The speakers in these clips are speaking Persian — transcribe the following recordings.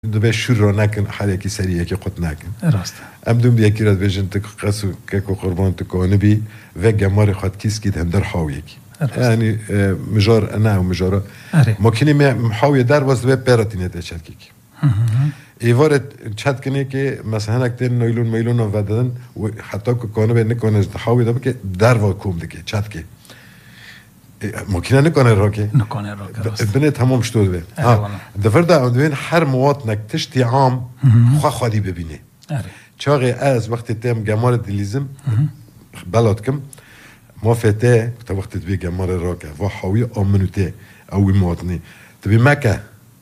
دبی شور را نکن حالی که سریع که قط نکن. راست. ام دوم دیگه رد بیشتر تک قصو که قربان تکونه بی و جماری خود کیس کید هم در حاویه کی. یعنی مجار نه و مجارا. ممکنه محاوی در باز دبی پراتینه تشد کی. ایوارد چت کنه که مثلا اکتر نیلون و ودن و حتی که کانه به نکنه حاوی دبی که در واقع کوم دیگه چت کی. ممکنه نکنه راکه. نکنه راکه. بنه تمام شده به. دفرده آمدن هر مواد نکتشتی عام خودی ببینه. چاقی از وقتی تیم جمار دیلیزم بلاد کم ما فته تا وقتی تبی جمار راکه و حاوی آمنوته اوی موادنی تبی مکه.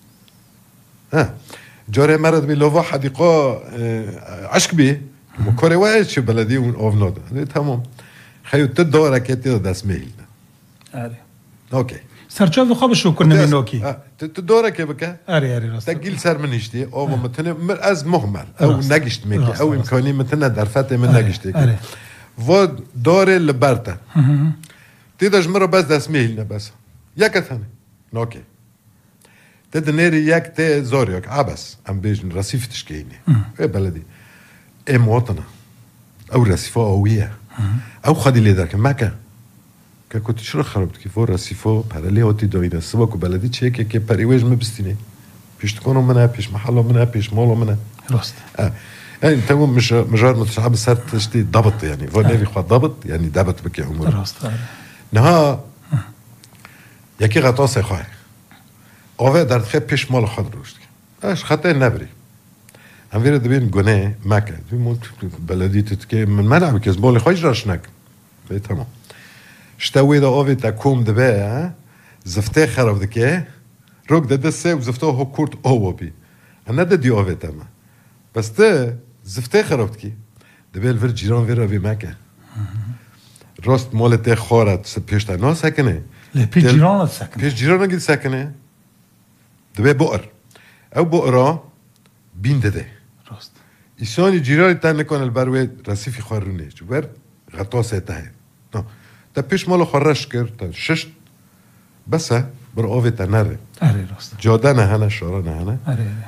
جاره مرد بی لوا حدیقه عشق بی مکاره وایش چه بلدی اون آفناده. تمام. خیلی تداره که تیاد دست میل. اوکی. سرچاو خوابش رو کنه منوکی. تداره که بکه. راست. تقیل سر منیشتی. آوا متنه از مهمل. او نگشت میگه. او امکانی متنه در فتح من نگشتی. و داره لبرته. تیداش مرا بس دست میل نه بس. یک ثانیه. اوکی. تد نری یک ت زاریک عباس. ام بیشن رصیف تشکینه. بلدی. مواطنه. او رصیفه اویه. او خدی لیدر که مکه. که کتی چرا خراب کی فور رصیفه پرلی هاتی دایده سبا کو بلدی چه که پریوج مبستینه پیش کنم منه پیش محل منه پیش مال منه راست يعني تمام مش مجرد متشعب صار تشتي ضبط يعني فنبي خد ضبط يعني ضبط بك عمر راست نها يكي غطاس خوي اوه در خب پیش مال خود روشت اش خطا نبري هم ويرد بين گونه مكه بلدي تتكي من منع بكز مال خوي جراشنك تمام شتوي دا اوه تا کوم دبه زفته خراب دکه روك ده دسه وزفته هو كورت اوه بي انا ده دي اوه تما بس ده زفته خراب دكي دبه الفر جيران ويرا بي مكه راست مال ته خارت پیشتا نا سکنه پیش جیران سکنه پیش جیران گید سکنه دبه بقر او بقرا بین ده راست ایسانی جیران تا نکن البروی رصیفی خارونه جو بر غطاسه ته نه تا پیش مالو خارش کرد تا شش بسه بر آوه تا نره راست جاده نه هنه شاره نه هنه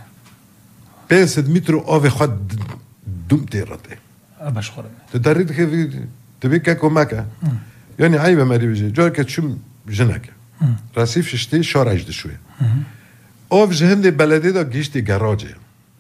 500 متر آوه خود دوم تیرده ابش خورم تدرید که تبي كاكو ماكا يعني عيبه ما بيجي جارك تشم جنك رصيف شتي شارع جد شويه اوف جهند بلدي دا گيشتي گاراجه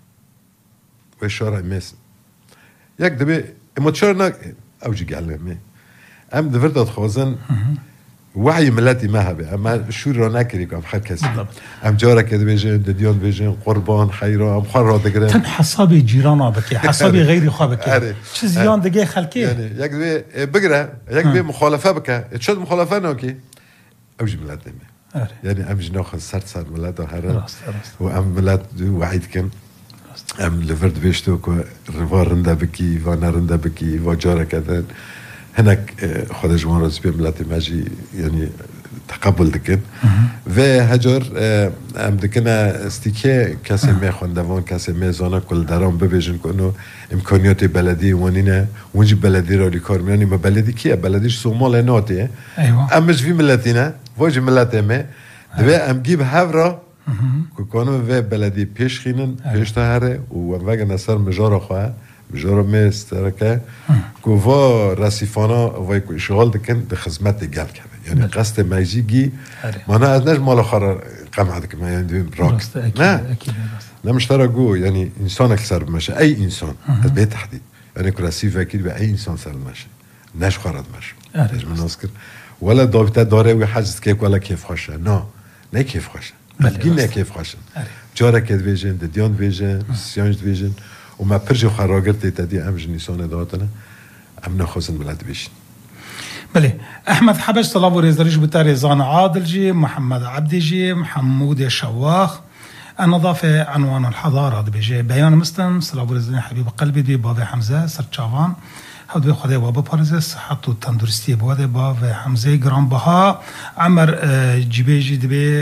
و شارع مس يك دبي متشرنا اوجي قالمي ام دفرت خوازن وعي ملاتي ما هبه اما شو را نكري كم حد كسي ام جارك دبي جن ديون بيجن قربان خيرا ام خرا دغرا تم حسابي جيرانا بك حسابي غيري خابك شو زيان دقي خلكي يعني يك دبي بقرا يك دبي مخالفه بك تشد مخالفه نوكي اوجي ملاتي يعني ام جناخ صار ملاته هرا وام ملات وعيد كان ام لفرد بيشتو كو ريفارندا بكي فانرندا بكي وجارك هذا هناك خود جوان راز بي ملاتي ماجي يعني تقبل دكن و هجر ام دكنا استيكي كاسي مي خوندوان كاسي مي زانا كل درام ببيجن كونو امكانيات بلدي وانينا ونجي بلدي را لكار مياني ما بلدي كيه بلديش سومال ناتي ايوه امش في ملاتينا واجي ملاتي مي دبي ام جيب هفرا كونو و بلدي پیش خينن پیش تهره و وگه نصر مجارا خواه مجارا مسترکه که و رسیفانا و شغال دکن به خدمت گل کنه یعنی قصد میجیگی مانا از نج مال خارا قمع دکن یعنی راک نه نمشترا گو یعنی انسان اکثر بمشه ای انسان از به تحدید یعنی که رسیف اکید به ای انسان سر مشه نش خارد مشه از من ناسکر ولا دابطه داره و حجز که ولا کیف خوشه نه کیف خوشه بلگی نه کیف خوشه جاره کد ویژن دیان ویژن سیانج ویژن و ما پرچه خراجت تدی امج نیسان دادنه ام نخواستن بلد بيشن. بله احمد حبش طلب ورزريش بتاري زان عادل جي محمد عبدي جي محمود شواخ النظافه عنوان الحضاره بيجي بيان مستن طلب ورزرين حبيب قلبي دي بابا حمزه سرچاوان هاد بي خدای بابا پارزه صحت و تندرستی بوده بابا حمزه گران بها عمر جيبيجي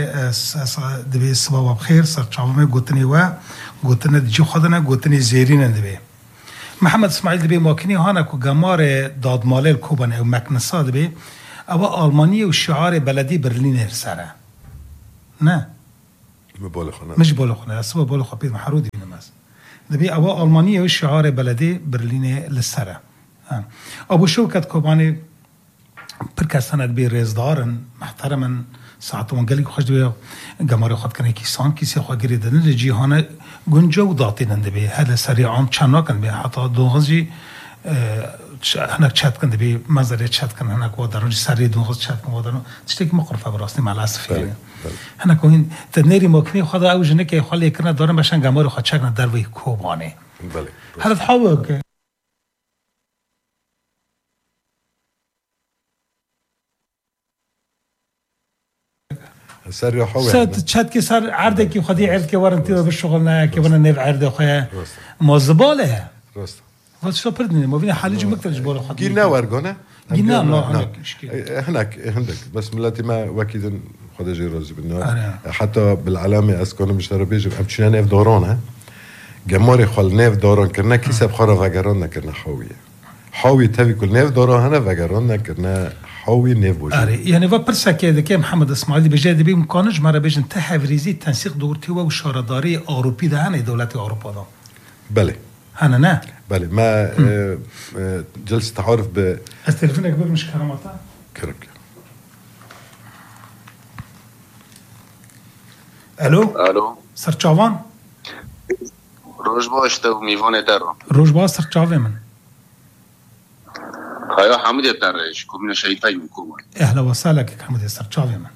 دبي صباح بخير سرچاوان گوتنی و گوتنه جو خدانه گوتنی زیرین دبي محمد اسماعیل دبي ماکنی هانا کو گمار دادماله کوبانه او مکنسا دبي او آلمانی و شعار بلدی برلین سره نه مش بالخونه اسباب بالخ بيد محرودي نماس دبي أو ألمانيا والشعار بلدي برلين للسرة أبو شوكت كوباني بركسنة دبي رزدارن محترما ساعته من قالك خوش دويا جمارة خد كنا كيسان كيسي خوا جريدن لجيهانا جنجو ضاطين دبي هذا سريعان چنا كن بي حتى دوغزي هناك شات كن دبي مزارع شات كن هناك ودارن سريع دوغز شات كن ودارن تشتكي مقرفة براسني مع الأسف يعني هناك وين تدنيري ممكن خدا أو جنك يخلي كنا دارن باشن جمارة خد شكنا دروي كوباني هذا تحوك سر حوي سات شات كي صار عردك خدي عرض كي ورنتي بالشغلنا كي بنا نيف عرض خويا موزباله راست وات شو بردني ما بينا حالي مكتر جبال خدي جينا ورغونا جينا ما هناك عندك بس ملاتي ما واكيد خدي جيروز بالنهار حتى بالعلامه اسكون مش ربيج امشي نيف دورون جماري خل نيف دورون كنا كيسه بخرا فغرون كنا حاوي تبي كل نيف دورون هنا فغرون كنا حاوي نيف بوجي يعني وبرسا كده كي محمد اسماعيل بجد بي مكانج مره بيجن تحفريزي تنسيق دورتي وشارداري اوروبي ده هنا دولات اوروبا ده بله انا نا بله ما جلسه تعارف ب التليفون كبير مش كرامته كرك الو سرچاوان روز باش تو میوان درم روز باش سرچاوه من خايا حمد يترش كومنا شايفاي مكوما اهلا وسهلا كيك حمد سرچاوه من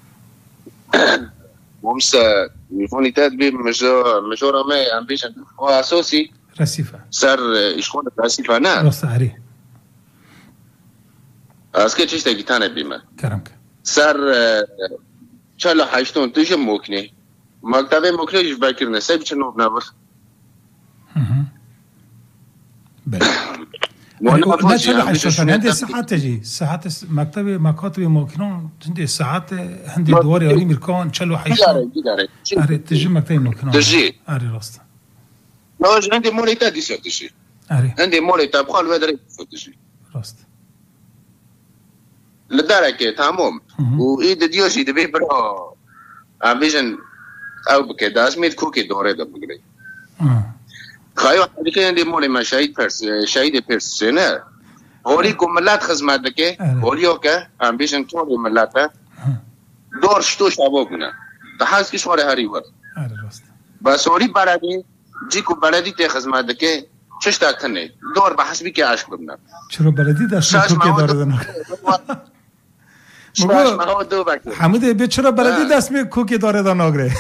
ومسا میوانی تاد بی مجورا ما امبيشن واساسي رسيفه سر اشخون رسيفه نه راست عري اسكي چشتا گیتانه بیمه كرمك سر 48 توش موکنه مکتب موکنه جب بکرنه سه بیچه نوب نبر لا تشلو حيشوفن عندي ساعات تجي ساعات مكاتب موكنون عندي ساعات عندي دواري أولي ميركون تشلو حيشوفن أري تجي مكتب موكنون تجي أري راست نوج عندي موليتا دي سر تجي أري عندي موليتا بخال ودري تجي راست لدرجة تمام وإيد ديوشي دبي برا أمبيشن أو بكده اسميت كوكي دوري ده بقولي خايو حديقي عندي مولي ما شهيد بيرسونال هولي كملات خدمات دكي هوليو كه أمبيشن توري ملاته دور شتو شابوكنا تحس كيش وره هاري ور بس هولي بلدي جيكو بلدي تي خدمات دكي چشتا کنه دور بحسبی که عشق ببنم چرا بلدی دست کوکی داره دنه حمود بی چرا بلدی دست می کوکی داره دنه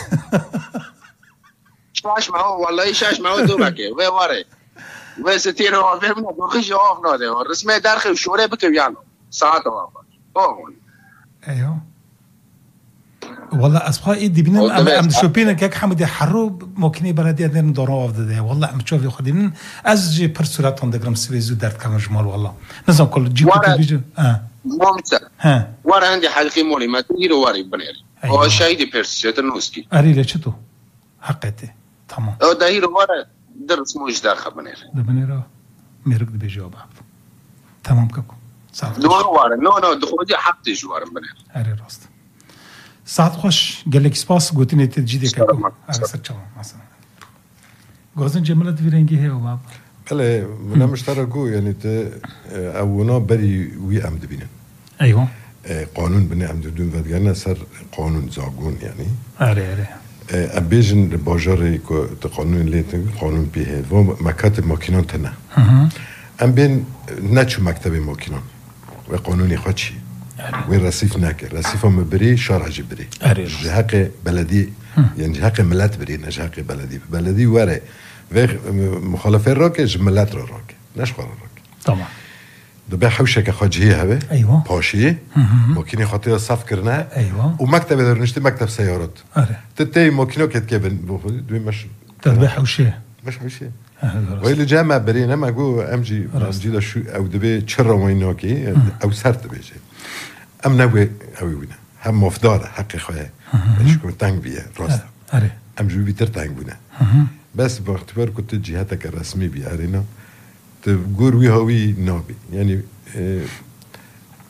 شاش ما هو والله شاش ما هو دوبكه واره وستير هو فهمنا بخش اوف ناده رسمه درخي وشوره بك يعني ساعات واقف ايوه والله اصحى ايدي بينا ام شوبين كيك حمد حروب ممكن بلدي ندير دورو اوف ذا والله عم تشوف ياخذين ازجي برسولات اندغرام سويزو دارت كان جمال والله نظام كل جيب بيجي ممتاز ها ورا عندي حلقي مولي ما تدير واري بنيري هو شايدي بيرسيت النوسكي اري لشتو حقيقتي تمام او داير ورا درس موج داخل بنير بنيرا ميرك دي بيجاوب تمام كوكو دور ورا نو دخولي حقتي جوار بنير اري راست ساعت خوش قال لك سباس قلت لي تجدي كوكو على سرچوا مثلا غازن جملت فيرنجي هي وباب بله منا مشتركو يعني اونا بري وي عمد بينا ايوه قانون بني عمد بدون فدغنا سر قانون زاغون يعني اري ابيجن باجاري كو قانون ليتن قانون بيه و مكاتب ماكينون تنا ام بين ناتشو مكتب ماكينون و قانوني خدشي وين رصيف ناكر رصيف مبري شارع جبري جهاق بلدي يعني جهاق ملات بري نجهاق بلدي ورا مخالفين راك جملات راك ناش قرار راك طبعا دبي حوشك خاجيه هبه ايوه باشي ماكينه خاطر صف كرنا ايوه ومكتب درنشتي مكتب سيارات تتي ماكينه كتكبن دوي مش تبي حوشيه مش حوشيه ويلي جامع برينا ما جو امجي جيدا شو او دبي تشرا وينوكي او سرت بيجي ام نبي اوي وينا هم مفدار حق خويا شكون تانك بيا راست ام جو بيتر تانك بنا بس باعتبار كنت جهتك الرسمي بيارينا تقول وي هوي نوبي يعني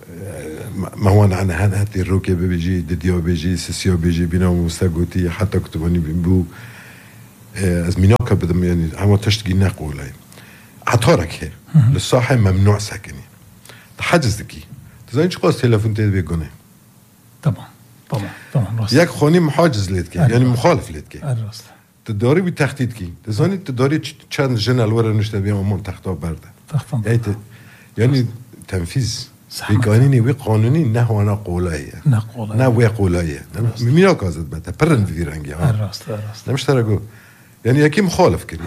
ما هو أنا هاتي الروكي بيجي ديو بيجي سيسيو بيجي بينا مستقوتي حتى كتبوني بيبو أزمينوكا بدم يعني عم تشتكي ناقو لاي عطارك هي للصاحي ممنوع ساكني تحجز ذكي تزين شو قصة تلفون تدبي قناه طبعا ياك خوني محاجز ليتك يعني مخالف ليتك الرسل تداري بتخطيطك تزاني تداري تشان جنال ورا نشتبي أمم تخطو برده يعني تنفيذ بقانوني وقانوني نحو نقولاية نحو قولاية مين كازت بته برن في رنجي الرسل نمشتركوا يعني ياكي مخالف كري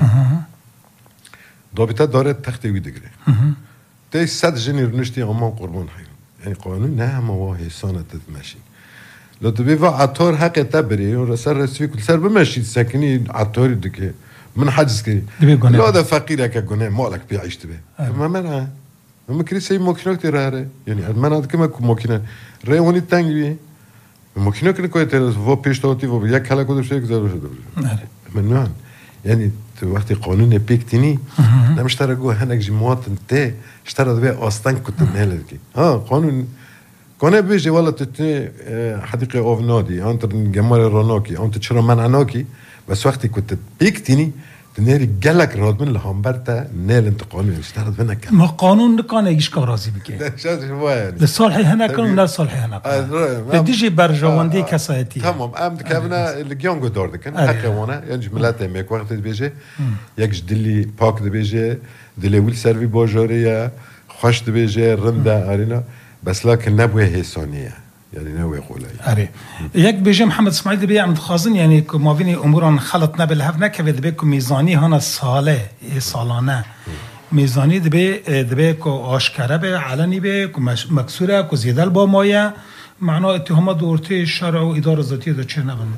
ضابطة دارت تخطي ويدقري تي صد جني نشتي أمم قربان حيو يعني قانون نه مواهي سانة تتمشي لو تبي عطار حق تبري ورسال رسوي كل سر بمشي ساكني عطاري دكي من حجز كي لا ده فقير هكا قناه مالك بيعيش تبي ما منع ما كري سي ممكن كتير هره يعني المنع كما ممكن ريوني تانجي ممكن كده كويس فو بيشتوتي فو يا كلا كده شيء كذا منوع يعني وقت قانون بيكتني لا مشتركوا هناك جماعة انت اشترى بيه أصلاً كنت نهلكي كونه بيجي والله تتني حديقة أوفنادي أنت جمال الرناكي أنت تشرب منعناكي بس وقتي كنت بيكتني تنيري جالك راد من لهامبرتا نيل انت قانون اشترط منك ما قانون كان يجيش كرازي بك شاش هو يعني للصالح هنا كانوا لا صالح هنا بديجي برجواندي كسايتي تمام ام كابنا الجونغو دور كان حكى وانا يعني جملات ميك وقت بيجي يكش دلي باك بيجي دلي ويل سيرفي بوجوريا خوش بيجي رندا ارينا بس لكن نبوي هيسونيه يعني ناوي يقول أري يك بيجي محمد اسماعيل دبي عم تخازن يعني ما فيني أمورا خلطنا بالهفنا كيف دبيكم ميزاني هنا صالة صالانة ميزاني دبي كو آشكره به علني به كو مكسوره كو زيادة البامايا معناه اتهامات دورتي الشرع وإدارة ذاتية ده چه نبنده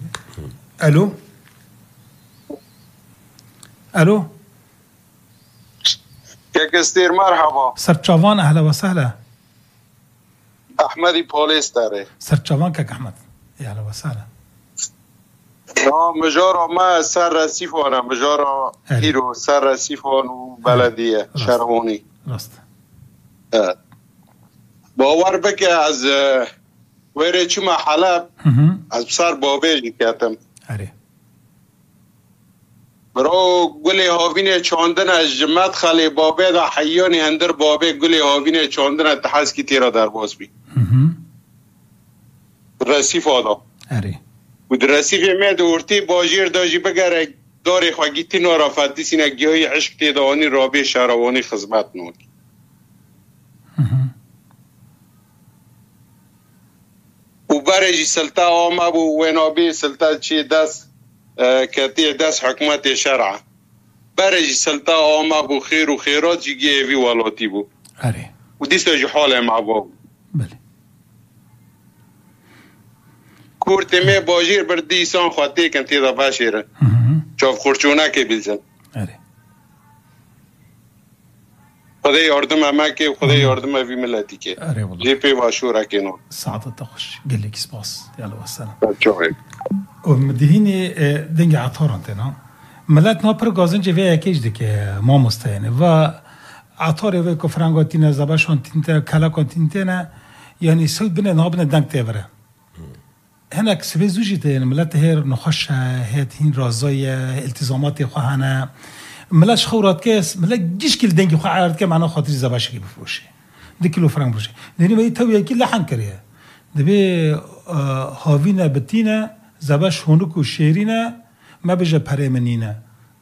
ألو كيك استير مرحبا سرچاوان أهلا وسهلا احمدی پولیس داره سرچاوان که احمد اهلا وسهلا مجارا ما سر رسیفانه مجارا هیرو سر رسیفان و بلدیه شرهونی راست باور بکه از ویره چما حلب از بسر بابیجی کتم برو گلی هاوین چاندن از جمعت خالی بابه دا حیانی اندر بابه گلی هاوین چاندن تحس کی تیرا در باز بی رسیف آدم و در رسیف مید ارتی باجیر داجی بگره داری خواهیتی نارافتی سینه گیای عشق تیدانی رابع شهروانی خدمت نود و برجی سلطه آمه بو وینابی سلطه چی دست كتير داس حكومة شرعة برج سلطة أما بو خير وخيرات جيجي في والاتي بو أري ودي سوي حالة مع بابو بلي كورت مي باجير بردي سان خاطي كنت يدا باشيره شوف خورچونا كي بيلزن أري خدا يردم اماكي خدا يردم في ملتي كي أري والله جي بي واشورا كينو سعادة تخش قل لك سباس يلا والسلام شوفي ومدهيني دنجي عطارنتنا ملات نابر غازن جوي اكيج دك ما مستينه و عطار و كفرانغوتينا زباشون تنتا كلا كونتينتنا يعني سل بن نابن دنك تبره هناك سبي زوجي ملات هير نخش هاتين رازاي التزامات خوهنا ملاش خورات كاس ملا جيش كل دنجي خو عارض كه معنا خاطر زباش كي بفروشي دي كيلو فرانك بروشي دني مي تو يكي لحن كريه دبي هاوينا بتينا زباش هونوك وشيرينا ما بيجا بريمنينا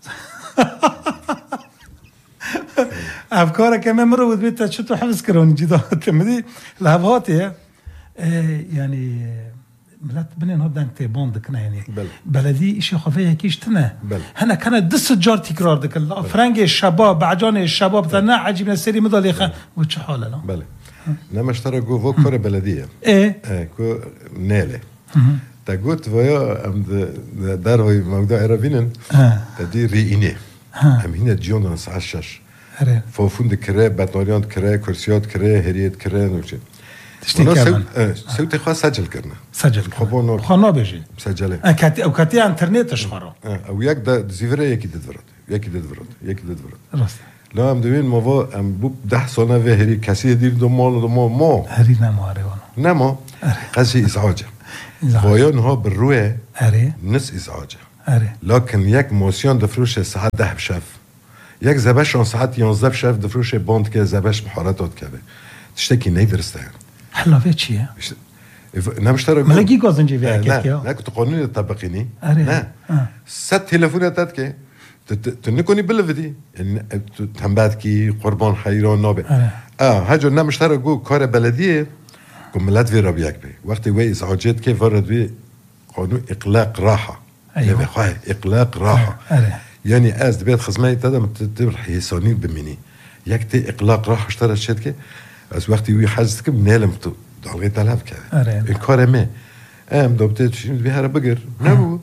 أفكارك كمان مرة وذبيت شو تحفظ كروني جدا تمدي لهبهاتي يعني ملات بنين هذا أنت باندكنا يعني بلدي إشي خفيه كيش تنا هنا كانت دس جار تكرار دك الله فرنج الشباب بعجان الشباب تنا عجيبنا سري مضل خا وش حاله لا بله نما اشتركوا فوكرة بلدية كو نيله تقولت ويا أم داروي موضوع عربينن تدي ريني هم هنا جيونا سعشش فوفند كره بطاريان كره كرسيات كره هريت كره نوشي تشتي كمان سويت خاص سجل كرنا سجل خبونه بيجي سجله كاتي او كاتي انترنت اشخرا او ياك ده زيفري ياكي ددفرت راست لا ام دوین ما ام بو 10 سال و هری کسی دیر دو مال هری نماره وانا نما قصي ازعاجه وایان ها بروه نس ازعاجه لكن یک موسیون دفروش ساعت 10 بشف یک زبش ساعت 11 بشف دفروش باند که زبش محارتات کرده تشتكي نيدرسته حلوه چیه؟ نمشترك ملقي قازنجي فيها كيف لا كنت قانوني تطبقيني لا ست تليفونات كي تنكوني بالفيدي تنباتكي قربان حيران نابه هاجو نمشترك كار بلديه كملات في ربيعك بي وقت وي ازعاجات كيف ورد بي قانون اقلاق راحه ايوه اقلاق راحه يعني از بيت خزمه تدم تبر حيساني بمني يكتي اقلاق راحه اشترت شتكي از وقتی وی حزت که نلم تو دالغی طلب کرد این کار ما دوبته چیم بیاره بگر نبود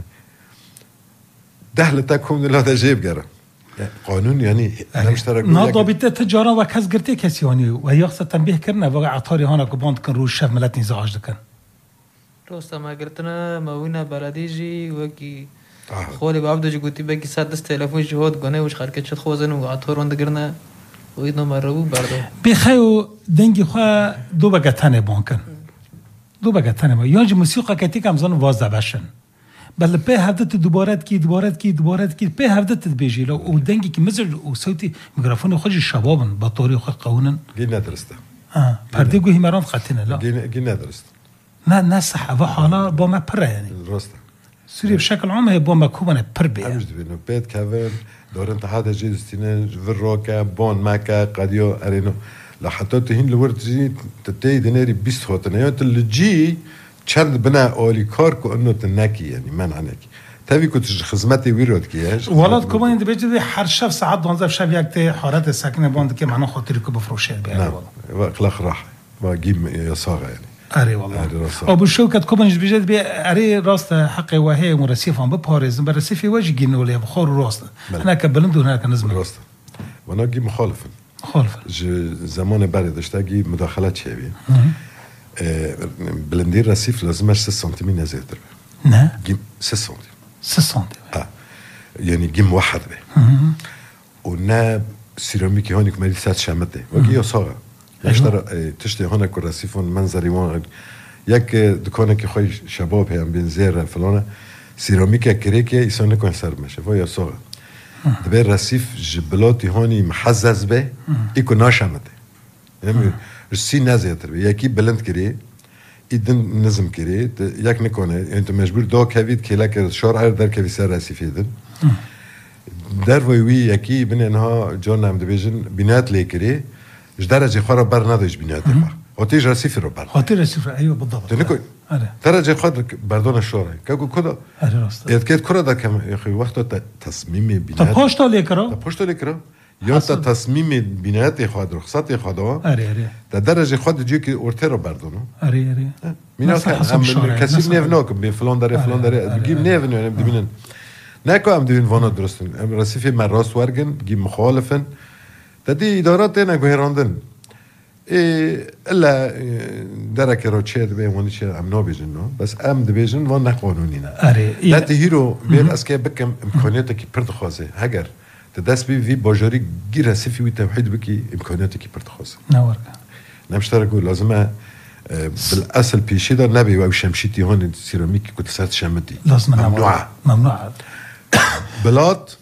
دهل تکون دلها تجیب گره قانون یعنی نمشترک نضابطه تجاره و کس گرته کسی هانی و یخص تنبیه کرنه و عطاری هانا که باند کن روش شف ملت نزاعج دکن راست ما گرتنا موینا بلدیجی وکی خولی با عبدو جی گوتی بکی ساعت دست تلفون جهاد گنه وش خرکت شد خوزن و عطاران دگرنه ويدنا مربو بردو بخيو دنگي خو دو بگتنه بانکن دو بگتنه با یانج موسیقی کتی کم زن وازده بشن بل به هفدت دوبارت کی به هفدت بیجی لو و دنگی که مثل و صوتی میکروفون خودش شبابن با طوری خود قونن گی ندرسته پرده گوهی مران خطینه لا گی ندرست نه صح و حالا با ما پره یعنی درسته سوری بشکل عام هي بوما كوبنا بربي امش دبينو بيت كافن دور انت هذا جيستين فروكا بون ماكا قاديو ارينو لحتى تهين لورد جي تتي ديناري 20 هوتنا يوت اللي جي تشرد بنا اولي كاركو انه تناكي يعني ما نعناكي تابي كنت خدمتي ويرود كياش ولاد كوبان دي بيجي هر شف ساعات 12 شف يكتي حارات الساكنه بوند كي معنا خاطر كو بفروش نعم اخلاق راح باجي يصاغ يعني اري والله ابو شوكت كوبنج بجد بي اري راست حق وهي مرسيفان بباريس برسيفي وجه جنولي بخور راست هناك بلند هناك نزم راست وانا جي مخالف زمان برد اشتاقي مداخلات شيبي بلندير رسيف لازم 6 سنتيم نزيدر نه جيم 6 سنتيم 6 سنتيم يعني جيم واحد به ونا سيراميكي هونيك مالي سات شامته وجي صاغه اشترى تشتي هنا كراسيفون منظري وان يك دكانه كي خوي شباب هم بنزير فلانه سيراميكا كريكه يسون كون سر مشه ويا صغ دبي رصيف جبلاتي هوني محزز به يكو ناشمته يعني السي نازيتر يكي بلند كري يدن نظم كري يك نكونه انت مجبور دو كافيد كيلاك شارع در كفي سر رصيف يدن در وي يكي بن انها جون ام ديفيجن بنات ليكري درجه خورا بر نداش بیناده آتیش رسیفی رو بر خاطر رسیفی ایو بالضبط تنکوی درجه خود بردون شوره که کدا اتکت کرا دا کم اخی وقت تصمیم بیناده تا پشت لیکرا یا تا تصمیم بیناده خود رخصت خدا تا درجه خود جو که اورته رو بردونو مینا کسی نفناک به فلان داره بگیم نفنو ببینن نکو هم دوین وانا درستن رسیفی من راست ورگن گیم مخالفن تدي إدارات هنا كهراندن إلا درك روتشيد بين ونشي أم نابيجنو بس أم دبيجن وانا قانونينا لا تهيرو بين أسكي بكم إمكانياتك بردخوازه هجر تدس بي باجاري غير سيفي وتوحيد بكي إمكانياتك بردخوازه نورك نمشتركوا لازم بالأصل بيشيدا نبي أو شمشيتي هون سيراميكي كنت صارت شمتي لازم ممنوعة بلاط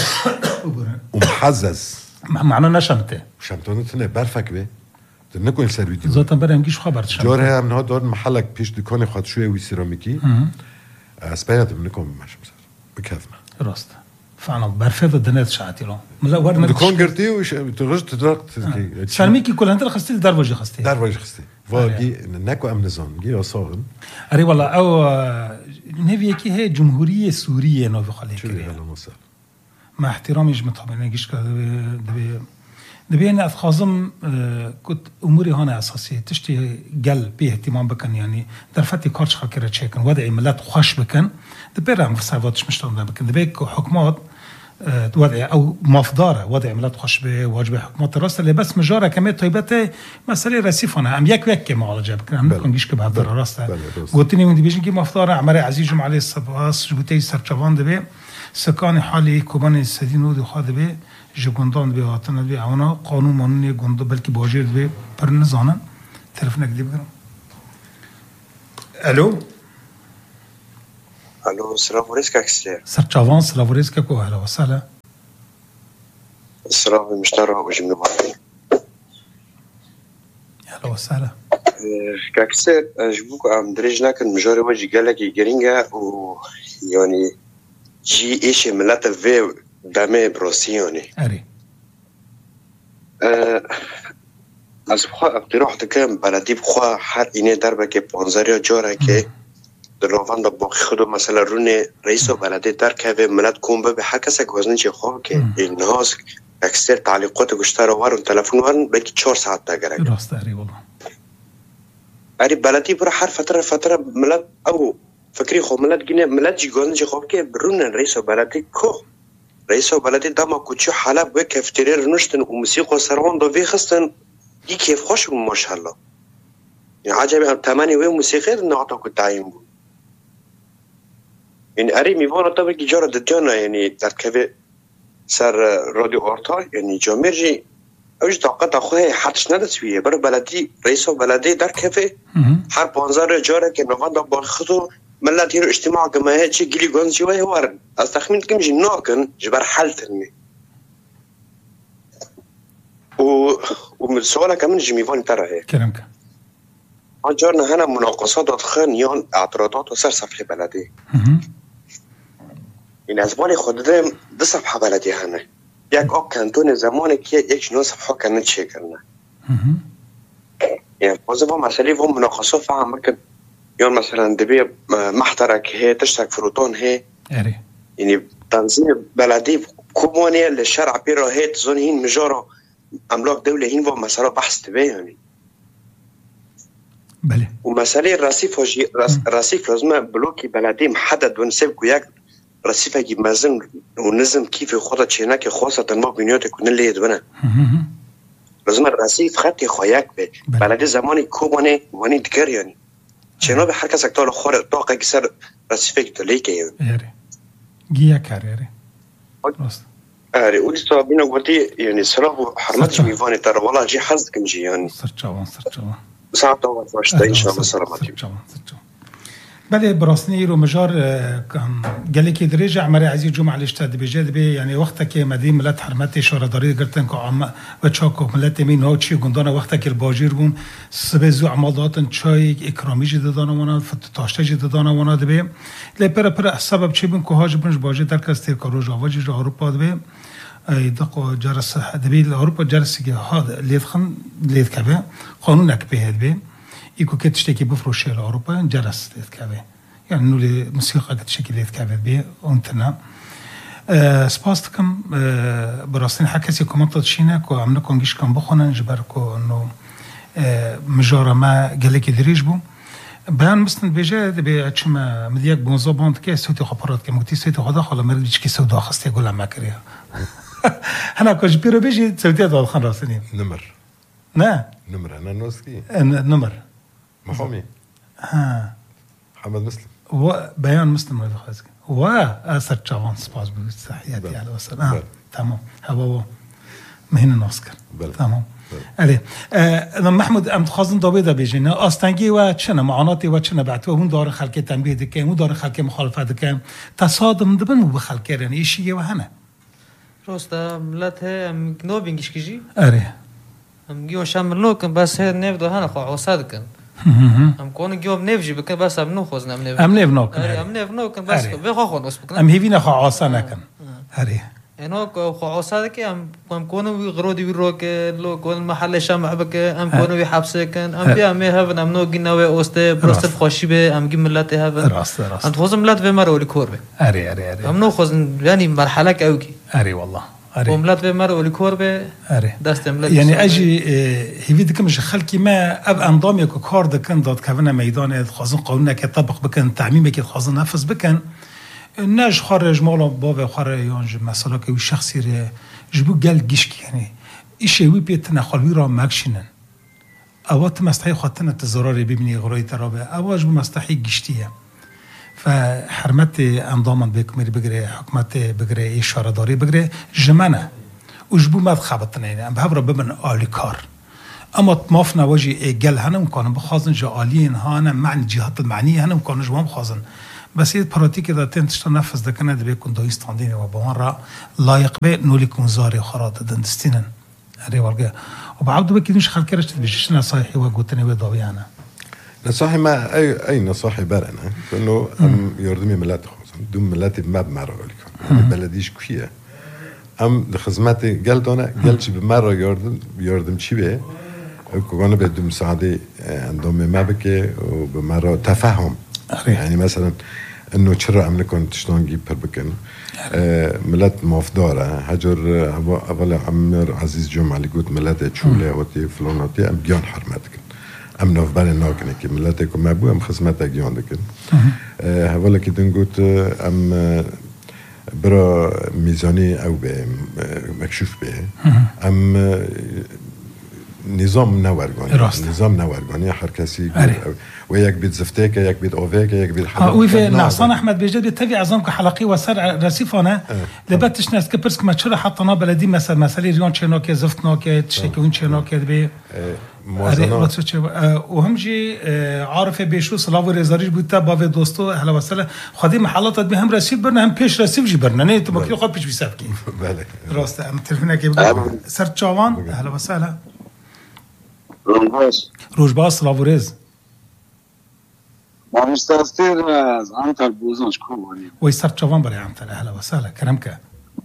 ومحزز معنا نشمته شمتونتنه برفک به نکن سرویتی ذاتم برام گیش خبرت شمته جاره هم نه دار محلک پیش دکان خود شوی وی سرامیکی اسپایتم نکن ماشم سر بکفم راست فعلا برفه دنیت شاعتی رو ملا ورن دکان گرتی و ترجت تدرقت سرامیکی کل انت خستی دروازه خستی واقعی نکو ام نظام گی آسان اری والله او نوی کی ہے جمهوری سوریه نو خالی کری مع احترامي مطابق نجيش دبي أنا أتخاصم كنت أموري هنا أساسية تشتي قل بيه اهتمام بكن يعني درفتي كارش خاكرة شيكن وضعي ملات خوش بكن دبي رام فرصاواتش مشتغلنا بكن دبي حكومات وضعي أو مفضارة وضعي ملات خوش به واجب حكومات الرأس اللي بس مجارة كمية طيبته مسألة رسيفنا أم يك معالجة بكن أم نكون جيش كبهدر الرأس قلتني من دبيجن كي مفضارة عمري عزيز جمع عليه الصباس جوتي سرچوان دبي سکان حالی کوبان سدینو دو خواهد به جگندان به آتن به اونا قانون مانونی گنده بلکه باجر به پر نزانن تلفن اگدی بگرم. الو السلام عليكم كاكسير. سرچاوان سلام علیکم کو اهلا و سهلا. السلام مشترى وجميع بعض. اهلا و سهلا. كاكسير جبوك عم درج لكن مجاري وجه قال لك جرينجا ويعني جي ايش ملات في دامي بروسيوني. اري. از بخواه اقتراح دکم بلدی بخواه هر اینه دربه که پانزاری جاره که در روان دا باقی خودو مثلا رونه رئیس و بلدی در که ملت کنبه به هر کسی گوزنی چه خواه که این هاست اکثر تعلیقات گشتر وارن تلفون وارن بلکه 4 ساعت داگره راست اری والله اری بلدی برا هر فتره ملت او فکری خو ملت گینه ملت جی گوزنی چه خواه که برونه رئیس و بلدی که رئیس و بلدی داما کچو حلب و کفتری رنشتن و موسیقی و سروان دو ویخستن ی کیف خوش بود ماشاءالله يعني عجبي هم تماني وين موسيقى نعطوك التعيين بود يعني أري ميفانا طبعا كي جارة دجانا يعني تركبه سر راديو أورتا يعني جاميرجي اوش طاقت أخوه حدش ندسويه برای بلدی رئیس و بلدی در کفه هر 15 جاره که نوان دا باقی خودو ملت هیرو اجتماع گمه چه گلی گانز جوه وارن از تخمین کم جی ناکن جبر حل تنمي و سوالا كمان جميفان ترى كلامك جارنا هنا مناقصات داخل يان اعتراضات وسر صفحه بلدي این از بالي خودم دو صفحه بلدي هنا یک آب کانتون زمانی که یک نو صفحه کنه چه کرنه يعني وظيفه مسئله و مناقصات فهم ممكن يان مثلا دبي محترك هي تشتك فروتون هي يعني تنظيم بلدي كوموني للشرع بيرو هي تظن هين مجاره املاك دوله هين و مسألة بحث تبه يعني بله ومسألة رصيف لازم بلوكي بلدي محدد ونسيب كو يك رصيف يجي مازن ونظم كيف خودت شيناك خاصة ما بنيات يكون اللي يدبنا لازم الرصيف خطي خواياك به بلدي زماني كوباني واني دكر يعني شنو بحركة سكتور خور طاقة كسر رصيفك تليك يعني جيا كاريري أري ودي صابينا قلتي يعني سلام حرمتش ميفاني ترى والله جي حظك مجي يعني سرچاوان ساعة طوال فاشتا إن شاء الله سلامتي بله براسني رو مجار كان قال لك درجة عمري عزيز جمعة الاشتاد بجد بي يعني وقتك مدين ملت حرمتي شورى داري قرتن كعم وتشاكو ملت مين هو شيء قندنا وقتك الباجير بون سبزو عمادات شاي إكرامي جددانا وانا فتتاشته جددانا وانا دبي لبرا السبب شيء بون كهاج بنش باجي دركستي كروج أواجي أوروبا دبي يدقوا جرس دبي أوروبا جرس هذا اللي يدخن اللي يذكبه قانونك به دبي يكو كتشتكي بفروشي لأوروبا جرس ليتكابي يعني إنه الموسيقى كتشتكي ليتكابي بيه وانتنا سباستكم براسين حكسي كومنطة شينك وعملكم جيش كم بخونا نجبركو إنه مجارة ما قالك يدريج بو بيان مستند بيجا بيعتشما مدياك بونزوباند كي سوتي خبرات كي مكتي سوتي خدا خلا مريدش كي سودا خستي يقول ما كريا هنا كوش بيرو بيجي سوتي هذا خن راسنين نمر نمر أنا نوسكي نمر مفهومي محمد مسلم وبيان مسلم هذا خازك وأثر جوان سباز بتحياتي على وسلام تمام هو مهين ناسكر تمام عليه محمود ام خازن داوود بيجينا استنگي و چنه معاناتي و چنه بعد و هون دار خلق تنبيه دكه هون دار خلق مخالفه دكه تصادم دبن و بخلق يعني شيء وهنا روستا ملت هم نو بينجش كيجي اره هم جيو شامل كن بس هي نيف ده هنا خو عصاد كن هم كون جيو نيفجي بكن بس ام نو خوزنا ام نيف نو كن بس بخو خو نص بكن ام هيفينا خو عصانا كن اره انو خو عصاد كي ام كونو غرودي ويروك لو كون محل شمع بك ام كونو يحبس كن ام بيا مي هافن ام نو جينا اوست بروست خوشي به ام جي ملت هافن راست ام خوز ملت به مرو لكوربه اره ام نو خوز يعني مرحله كاوكي اره والله وملات به مرو لكوربه دست ملت يعني اجي هيفيدك مش خلكي ما اب انضامي كارد كان داد كفنا ميدان خازن قانون كطبق بكن تعميم كي خازن نفذ بكن ناج خارج مالا باب خارج يانج مساله كي شخصي جبو قال جيشك يعني ايشي وي بيتنا خلوي را ماكشنن اوات مستحي خاطنا تزراري ببني غراي ترابه اواج مستحي جشتيه فحرمتي انضاما بكم بقري حكمتي بقري اشاره داري بقري جمانه وجبو ما خبطنا يعني بهبره بمن اليكار اما طمافنا وجي قال هنا كانوا بخازن جالين هانا معنى الجهات المعنيه هنا كانوا جوام خازن بس هي براتيك اذا تنتش نفس ده كان بيكون دو يستاندين وبمره لايق به نولي كون زاري خرات دندستينن اري ورقه وبعد بك مش خلكرش بيجيش نصايحي وقلتني وضوي انا نصاحي ما اي نصاحي برنا انه يردمي ملات خازن دوم ملاتي ما بمره لكم بلديش كفيه ام لخدمتي قالت انا قالت بمره يردم شي به كنا بدهم مساعدة عندهم ما بكي وبمرة تفهم يعني مثلا انه تشرع منكم شلون نجيب بربكن ملات موفدارة هجر اول عمر عزيز جمعة اللي قلت ملات تشولة وتي فلوناتي ام جيان حرمتكن ام نوف بالي ناكن كي ملاتكم ما ابو ام خدمتك جيان دكن هولا كي دنقول ام برا ميزاني او به مكشوف به ام نظام نوارگانی هر کسی و یک بيت زفتيكا یک بيت اوفيكا یک بيت حدا وفي نعصان احمد بيجدي تبي عظامك حلقي وسر رصيفانا لبتش ناس كبرسك ما تشرح حطنا بلدي مثلا ريون تشينوكي زفتنوكي تشيكون تشينوكي بي وهم جي عارفه بيشو صلاو ريزاريج بوتا باوي دوستو اهلا وسهلا خدي محلات به هم رسيب برنا هم پیش رسيب جي برنا نه تو ماكي خد پیش بيسافكي بله راست ام تلفونك سر چاوان اهلا وسهلا روز باز صلاوريز ما مستستير از انتر بوزنش كوباني ويسر چوان بري انتر اهلا وسهلا كرمك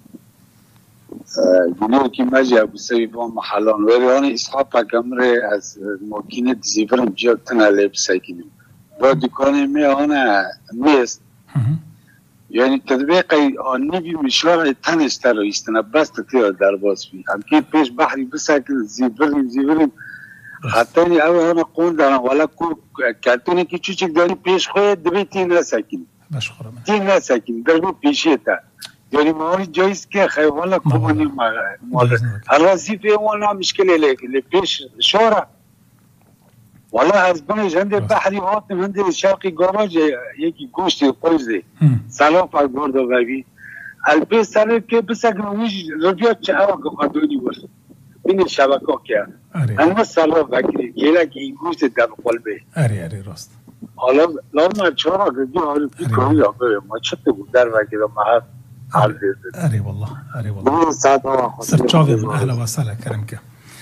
جنو كي ماجي ابو سيفون محلون وريوني اصحاب كامري از ماكينه زيفرم جوتنا لب ساكنين با دكاني مي انا ميست يعني تطبيقي نبي مشوار تنشترو يستنبست تيو درباس بي ام كي بيش بحري بساكن زيفرم حتی اوه انا قول دارم ولا کو کارتونی کی چوچک داری پیش خود دبی تین نساکین بشخورم تین نساکین دربو پیشه تا داری مالی جایز که خیوالا کمانی مال الرازی فی وانا مشکلی لی پیش شورا ولا از بنش هنده بحری هاتم هنده شرقی گاراج یکی گوشتی قوزه سلام پا گرده ببی البی سلام که بسکن ویش ربیات چه هوا قدونی ورد این شبکه که اما سلام بکری گیلا که این گوشت در قلبه اری راست حالا لازم چرا گفتی حالا بیکاری یا ما چطور بود در وقتی ما حال دیدیم اری والله سرچاوی اهلا وسهلا کرمکه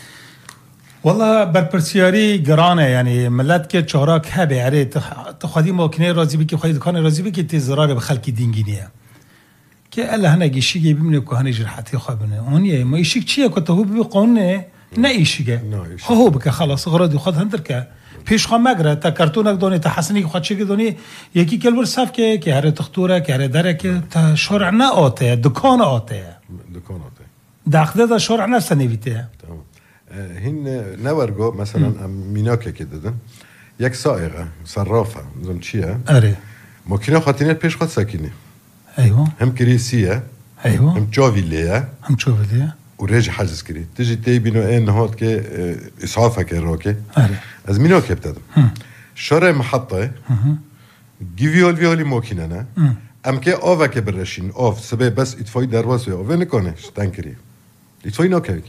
والله برپرسیاری گرانه یعنی ملت که چهارک هبه اری تخوادی ماکنه راضی بی که خواهی دکان راضی بی که تی ضرار به خلکی دینگینیه که الله هنه گیشیگه ببینه که هنه جرحتی خوابنه اونیه ما ایشیک چیه که تو ببی قانونه نه ایشیگه هو بکه خلاص غرادی خود هندر که پیش خواه مگره تا کارتونک دانی تا حسنی که خود چیگه دانی یکی کلور صف که هره تختوره که هره داره که تا شرع نه آته دکان آته داخله دا شرع نه سنویته هین نورگو مثلا میناکه که دادن یک سائقه صرافه زم چیه ماکینه خاطینه پیش خود ساکینه ايوه هم كريسيه ايوه هم تشوفيليه وريج حجز كري تجي تي بينو ان هوت كي اسعافك الروكي از مينو كبتدم شرع محطه جيفيول موكينانا ام كي اوفا كبرشين اوف سبب بس اتفاي درواز او نكونش تنكري اتفاي نوكاوي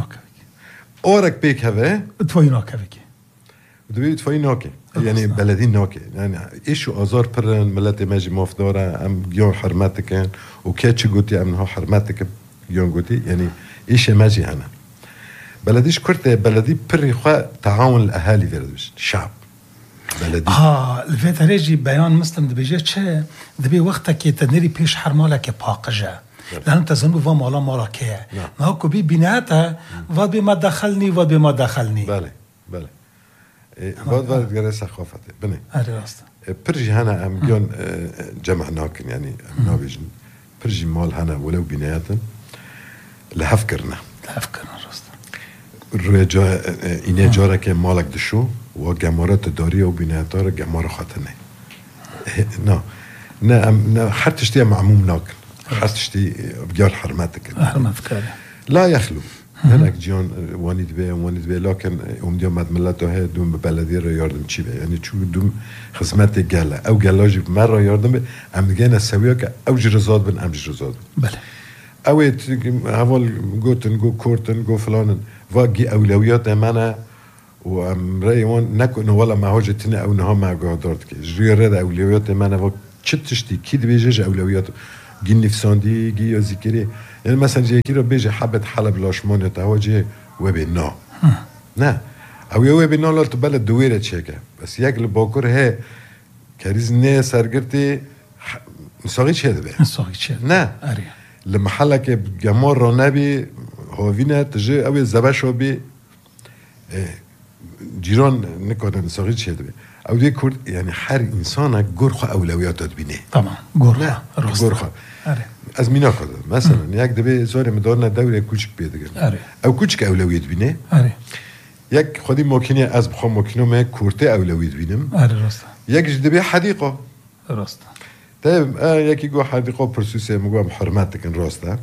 اورك بيك هذا اتفاي نوكاوي ودبي اتفاي نوكي يعني بلدين نوكي يعني ايشو ازار برن ملاتي ماجي موفدورا ام جيون حرماتك وكاتش قوتي ام هو حرماتك جيون قوتي يعني ايش ماجي هنا بلديش كرت بلدي بري خا تعاون الاهالي فيردش الشعب بلدي الفيتريجي بيان مسلم دبيجي تشه دبي وقتك تدنيري بيش حرمالك باقجه لأن تزنو فما ولا مراكيه ما هو كبي بناتها واد ما دخلني واد ما دخلني بله بعد جرس خافته بني راست برجي هنا ام جون جمع ناكن يعني نابجن برجي مال هنا ولو بناياتن لهفكرنا راست روی جا اینه جاره که مالک دشو و گمارات داری و بنایتار گمار خاطنه نه هر تشتي معموم ناكن هر تشتي بجار حرمتك حرمتك لا يخلو هناك جيان وانيد به لكن امديا مد ملته ها دوم بلدی را یاردم چی به یعنی چون دوم خدمت گله او گلاجی مر را یاردم به ام دیگه نسویا که او جرزاد بن ام جرزاد بله اوید حوال گوتن گو کورتن گو فلانن واقعی اولویات منه و ام رایوان نکنه ولا مهاجتنه او نها مگادارد که جوی رد اولویات منه و چه تشتی کی دیجه اولویات گی نفساندی گی یا ذکری یعنی مثلا یکی رو بیجه حبت حلب لاشمان تواجه و به نا نه او یه به نا لالت بلد دویره چکه بس یک لباکر هه کریز نه سرگرتی مساقی چه ده به مساقی چه نه لمحله که گمار را نبی هاوینه تجه او زبشو بی جیران نکنه مساقی چه ده به او دیگه کرد یعنی هر انسان گرخو اولویاتات بینه تمام گرخو از مینا کده مثلا یک دبی زاری مدارن دوره کوچک بیادگرن او کوچک اولویت بینه یک خودی ماکینه از بخوام ماکینه ما کورته اولویت بینم راسته یک دبی حدیقه راسته طيب یکی گو حدیقه پرسوسه مگوام حرمت کن راسته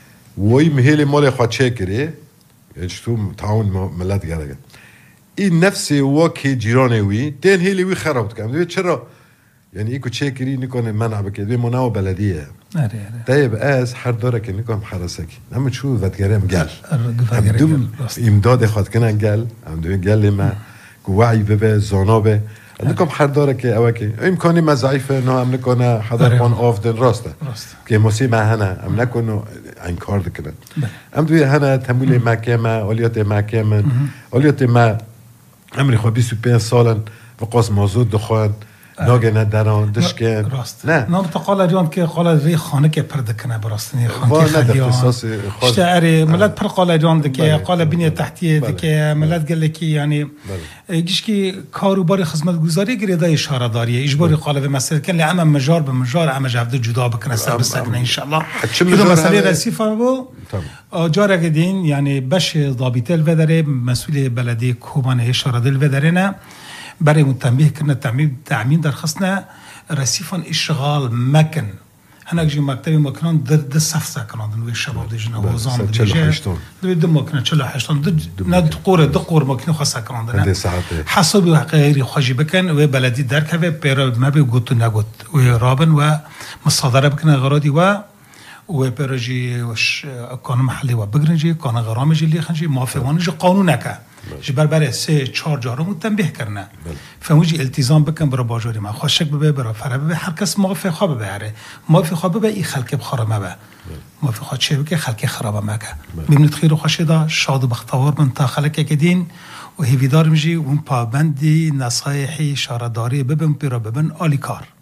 وی مهیل مال خود چکره یعنی تو تعاون ملت گرده این نفسی واکی جیرانه وی تین هیلی وی خراب کنم دوی چرا یعنی ایکو چکری نکنه منع بکه دوی مناو بلدیه طيب از هر داره که نکنم حراسکی اما چو ودگرم گل هم دوم امداد خواد کنن گل هم دوی گل ما وعی به زانا به نکنم هر داره که اوه که امکانی ما ضعیفه نه هم نکنه حضر خان آفدن راسته که موسی ما هنه هم نکنه این کار دکنه هم دوی هنه تمویل محکمه آلیات محکمه آلیات ما امری خواه 25 سالن و قاس موضوع دخوان ناگه ندارن دشکن نه تقال جان که قال ری خانه که پرده کنه براستنی خانه که خدیان شته اری ملت پر قال جان دکه قال بینی تحتیه دکه ملت گله که یعنی گیش که کاروبار خدمت گزاری گریده اشاره داریه اجباری قال به مسئله کن لعمه مجار به مجار عمه جفده جدا بکنه سر بسکنه انشالله کدو مسئله رسیفه بو جاره گدین یعنی بش ضابطه الودره مسئول بلدی کوبان اشاره دل ودره نه برای متنبیه کنه تعمیم درخواستنا رسیفان اشغال مکن هناك جي مكتبي مكنون ضد صفصة كنون دوي الشباب دي جنا وزان دي جا دوي دم مكنون چلا حشتون ند قور مكنون خاصة كنون دنا حسب غيري خواجي بكن و بلدي درك هوا بيرا ما بيقوتو نقوت و رابن و مصادرة بكن غرادي و بيرجي وش كان محلي و بگرنجي كان غرامجي اللي خنجي موافقانجي قانونك جبر برای 3-4 جا رو متنبه کرنه فهموجی التزام بکن برای باجوری ما خوشک ببه برای فره ببه هر کس موافق خواه ببه موافق خواه ببه ای خلق بخاره مبه موافق خواه چه بکه خلق خرابه مکه ببینید خیر و خوشی دا شاد و بختوار من تا خلق اکدین و هیویدار میجی اون پابندی نصایحی شارداری ببن پیرا ببن آلی کار